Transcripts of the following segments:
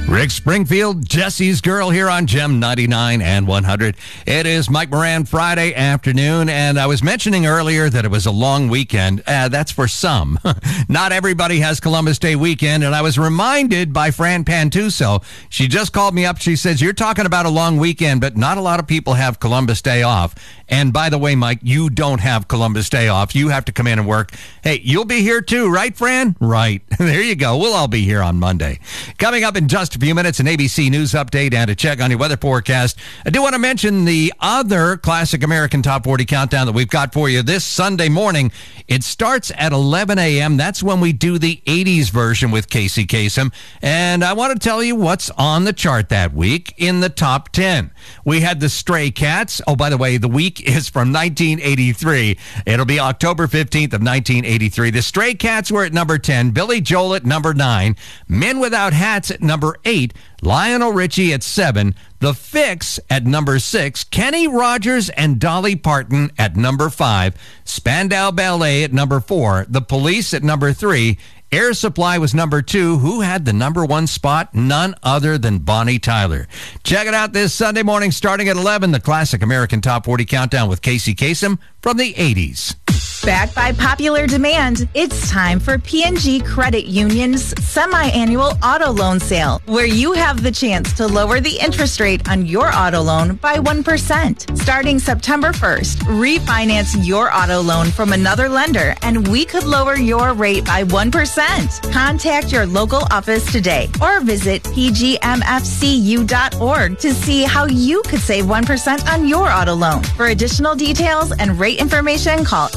Rick Springfield, Jesse's Girl here on Gem 99 and 100. It is Mike Moran Friday afternoon, and I was mentioning earlier that it was a long weekend. That's for some. Not everybody has Columbus Day weekend, and I was reminded by Fran Pantuso. She just called me up. She says, you're talking about a long weekend, but not a lot of people have Columbus Day off. And by the way, Mike, you don't have Columbus Day off. You have to come in and work. Hey, you'll be here too, right, Fran? Right. There you go. We'll all be here on Monday. Coming up in just a few minutes, an ABC News update and a check on your weather forecast. I do want to mention the other Classic American Top 40 countdown that we've got for you this Sunday morning. It starts at 11 a.m. That's when we do the 80s version with Casey Kasem. And I want to tell you what's on the chart that week in the top 10. We had the Stray Cats. Oh, by the way, the week is from 1983. It'll be October 15th of 1983. The Stray Cats were at number 10. Billy Joel at number 9. Men Without Hats at number 8. Lionel Richie at 7. The Fix at number 6. Kenny Rogers and Dolly Parton at number 5. Spandau Ballet at number 4. The Police at number 3. Air Supply was number 2. Who had the number 1 spot? None other than Bonnie Tyler. Check it out this Sunday morning starting at 11, the Classic American Top 40 Countdown with Casey Kasem from the 80s. Backed by popular demand, it's time for P&G Credit Union's semi-annual auto loan sale, where you have the chance to lower the interest rate on your auto loan by 1%. Starting September 1st, refinance your auto loan from another lender, and we could lower your rate by 1%. Contact your local office today or visit pgmfcu.org to see how you could save 1% on your auto loan. For additional details and rate information, call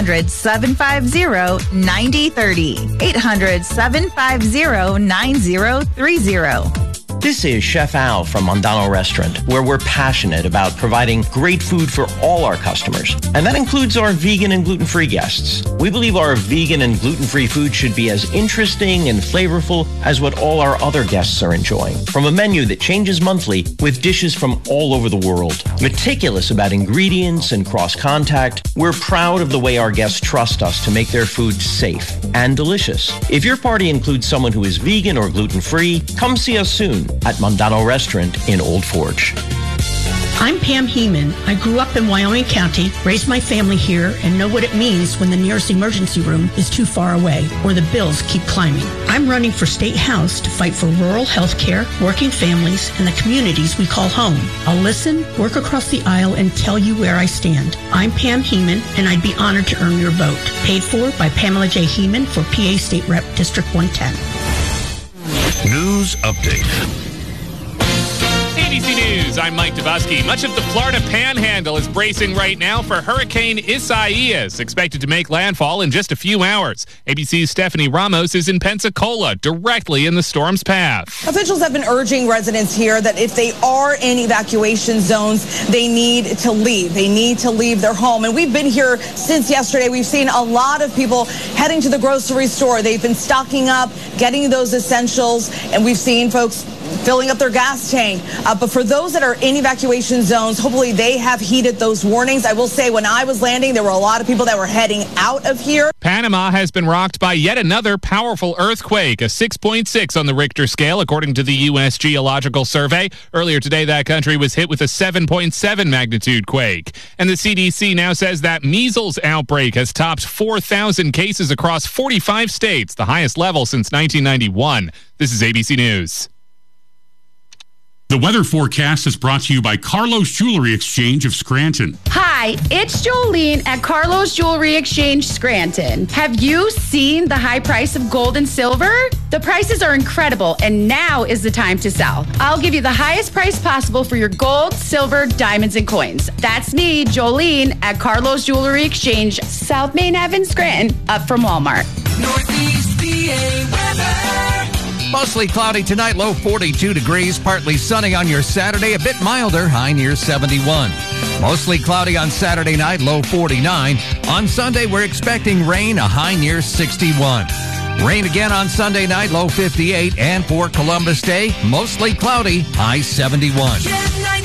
800-750-9030. 800-750-9030. This is Chef Al from Mondano Restaurant, where we're passionate about providing great food for all our customers. And that includes our vegan and gluten-free guests. We believe our vegan and gluten-free food should be as interesting and flavorful as what all our other guests are enjoying. From a menu that changes monthly with dishes from all over the world. Meticulous about ingredients and cross-contact, we're proud of the way our guests trust us to make their food safe and delicious. If your party includes someone who is vegan or gluten-free, come see us soon at Mondano Restaurant in Old Forge. I'm Pam Heeman. I grew up in Wyoming County, raised my family here, and know what it means when the nearest emergency room is too far away or the bills keep climbing. I'm running for State House to fight for rural health care, working families, and the communities we call home. I'll listen, work across the aisle, and tell you where I stand. I'm Pam Heeman, and I'd be honored to earn your vote. Paid for by Pamela J. Heeman for PA State Rep District 110. News update. ABC News, I'm Mike Dubusky. Much of the Florida Panhandle is bracing right now for Hurricane Isaias, expected to make landfall in just a few hours. ABC's Stephanie Ramos is in Pensacola, directly in the storm's path. Officials have been urging residents here that if they are in evacuation zones, they need to leave. They need to leave their home. And we've been here since yesterday. We've seen a lot of people heading to the grocery store. They've been stocking up, getting those essentials, and we've seen folks filling up their gas tank. But for those that are in evacuation zones, hopefully they have heeded those warnings. I will say when I was landing, there were a lot of people that were heading out of here. Panama has been rocked by yet another powerful earthquake, a 6.6 on the Richter scale, according to the U.S. Geological Survey. Earlier today, that country was hit with a 7.7 magnitude quake. And the CDC now says that measles outbreak has topped 4,000 cases across 45 states, the highest level since 1991. This is ABC News. The weather forecast is brought to you by Carlos Jewelry Exchange of Scranton. Hi, it's Jolene at Carlos Jewelry Exchange Scranton. Have you seen the high price of gold and silver? The prices are incredible, and now is the time to sell. I'll give you the highest price possible for your gold, silver, diamonds, and coins. That's me, Jolene, at Carlos Jewelry Exchange, South Main Ave in Scranton, up from Walmart. Northeast PA weather. Mostly cloudy tonight, low 42 degrees, partly sunny on your Saturday, a bit milder, high near 71. Mostly cloudy on Saturday night, low 49. On Sunday, we're expecting rain, a high near 61. Rain again on Sunday night, low 58. And for Columbus Day, mostly cloudy, high 71.